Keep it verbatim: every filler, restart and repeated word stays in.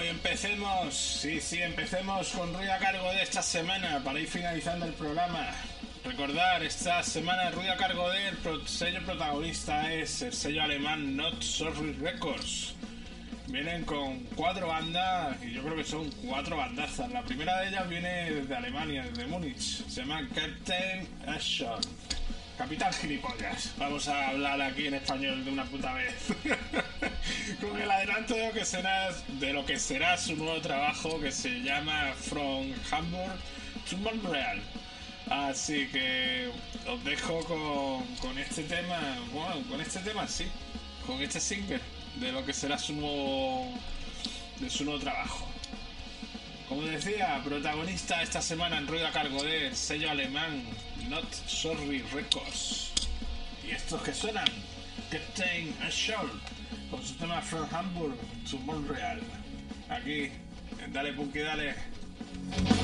y empecemos, sí, sí, empecemos con ruido a cargo de esta semana para ir finalizando el programa. Recordar, esta semana el ruido a cargo del pro sello protagonista es el sello alemán Not Sorry Records. Vienen con cuatro bandas y yo creo que son cuatro bandazas. La primera de ellas viene desde Alemania, desde Múnich. Se llama Captain Action. Capitán Gilipollas. Vamos a hablar aquí en español de una puta vez. Con el adelanto de lo que será, de lo que será su nuevo trabajo, que se llama From Hamburg to Montreal. Así que os dejo con, con este tema. Bueno, con este tema sí. Con este single de lo que será su nuevo, de su nuevo trabajo. Como decía, protagonista esta semana en ruido a cargo del sello alemán Not Sorry Records. Y estos que suenan, Captain Assault, con su tema From Hamburg to Montreal. Aquí, dale Punky, dale.